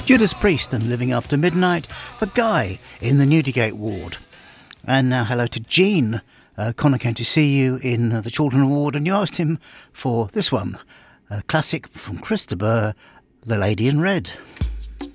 Judas Priest and Living After Midnight for Guy in the Newdigate ward. And now hello to Gene. Connor came to see you in the Children ward and you asked him for this one, a classic from Chris de Burgh, The Lady in Red.